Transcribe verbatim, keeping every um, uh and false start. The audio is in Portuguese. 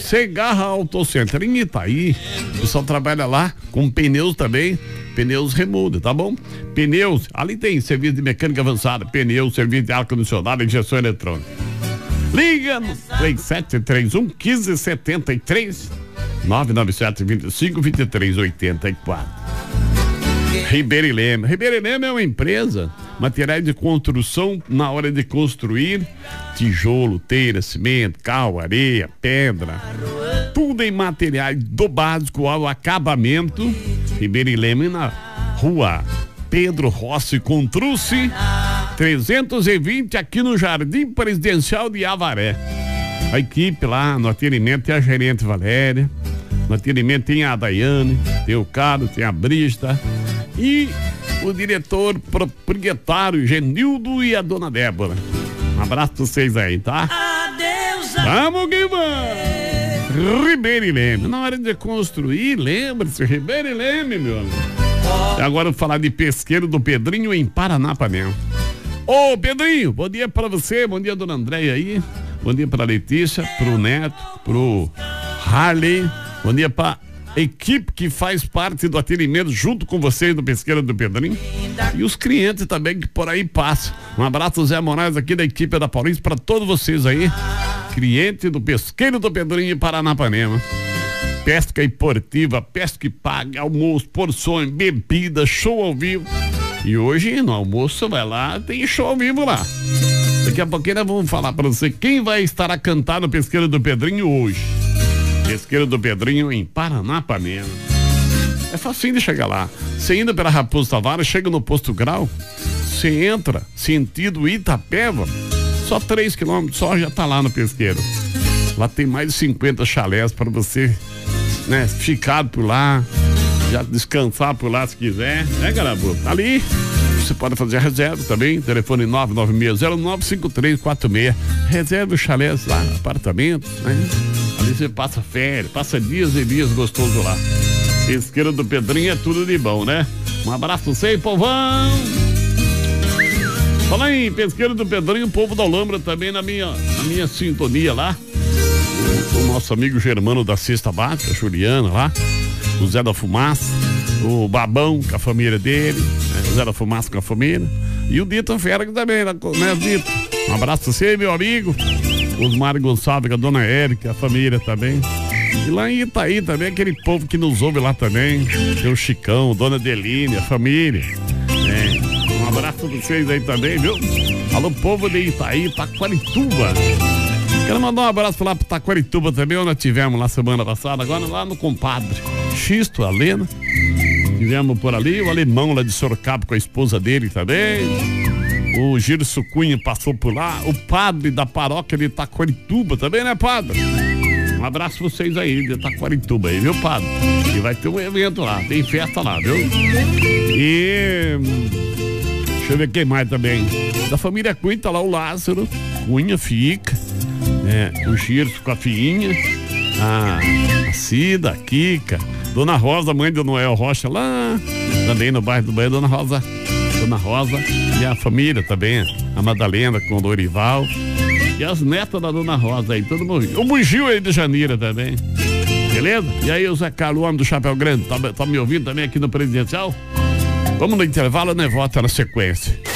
Segarra Auto Center em Itaí. O pessoal trabalha lá com pneus também. Pneus Remuda, tá bom? Pneus, ali tem serviço de mecânica avançada, pneus, serviço de ar-condicionado, injeção eletrônica. Liga no três sete três um, um cinco sete três, nove nove sete, dois cinco, dois três oito quatro. Ribeiro e Leme. Ribeiro e Leme é uma empresa, materiais de construção na hora de construir, tijolo, telha, cimento, cal, areia, pedra, tudo em materiais do básico ao acabamento. Ribeiro e Leme na rua Pedro Rossi Contrucci, trezentos e vinte, aqui no Jardim Presidencial de Avaré. A equipe lá no atendimento tem a gerente Valéria, no atendimento tem a Daiane, tem o Carlos, tem a Brista e o diretor proprietário Genildo e a dona Débora. Um abraço pra vocês aí, tá? Vamos que vamos! Ribeiro e Leme. Na hora de construir, lembra-se, Ribeiro e Leme, meu amigo. E agora eu vou falar de Pesqueiro do Pedrinho em Paranapanema. Ô, Pedrinho, bom dia pra você, bom dia, dona Andréia aí. Bom dia pra Letícia, pro Neto, pro Harley. Bom dia pra equipe que faz parte do atendimento junto com vocês do Pesqueiro do Pedrinho e os clientes também que por aí passam. Um abraço, Zé Moraes, aqui da equipe da Paulista, para todos vocês aí, cliente do Pesqueiro do Pedrinho em Paranapanema. Pesca esportiva, pesca e paga, almoço, porções, bebida, show ao vivo. E hoje no almoço vai lá, tem show ao vivo lá. Daqui a pouquinho nós vamos falar para você quem vai estar a cantar no Pesqueiro do Pedrinho hoje. Pesqueiro do Pedrinho em Paranapanema. É facinho de chegar lá. Você indo pela Raposo Tavares, chega no Posto Grau, você entra sentido Itapeva, só três quilômetros, só já tá lá no Pesqueiro. Lá tem mais de cinquenta chalés para você, né, ficar por lá, já descansar por lá se quiser, né, Garabu? Tá ali. Você pode fazer a reserva também, telefone nove nove seis zero nove cinco três quatro seis. Reserva os chalés lá, apartamento, né? Ali você passa férias, passa dias e dias gostoso lá. Pesqueiro do Pedrinho é tudo de bom, né? Um abraço pra você, povão! Fala aí, Pesqueiro do Pedrinho, o povo da Olambra também na minha, na minha sintonia lá. O, o nosso amigo Germano da Cesta Básica, a Juliana lá, o Zé da Fumaça, o Babão com a família dele, né? O Zé da Fumaça com a família. E o Dito Fera também, né, Dito? Um abraço pra você, meu amigo. Os Mário Gonçalves, a dona Érica, a família também. E lá em Itaí também, aquele povo que nos ouve lá também. Tem o Chicão, dona Deline, a família. É, um abraço pra vocês aí também, viu? Alô, povo de Itaí, Taquarituba. Quero mandar um abraço lá pro Taquarituba também, onde nós tivemos lá semana passada, agora lá no compadre Xisto, a Lena. Tivemos por ali, o alemão lá de Sorocaba com a esposa dele também. O Girso Cunha passou por lá, o padre da paróquia de Taquarituba também, né, padre? Um abraço pra vocês aí de Taquarituba aí, viu, padre? E vai ter um evento lá, tem festa lá, viu? E deixa eu ver quem mais também. Da família Cunha tá lá o Lázaro, Cunha fica, né? O Girso com a filhinha, a, a Cida, a Kika, Dona Rosa, mãe do Noel Rocha lá, também no bairro do Bahia, Dona Rosa. Dona Rosa e a família também, a Madalena com o Dorival e as netas da Dona Rosa aí, todo mundo. O Bugio aí de Janeiro também, beleza? E aí o Zé Carlos, homem do Chapéu Grande, tá, tá me ouvindo também aqui no Presidencial? Vamos no intervalo, né? Volta na sequência.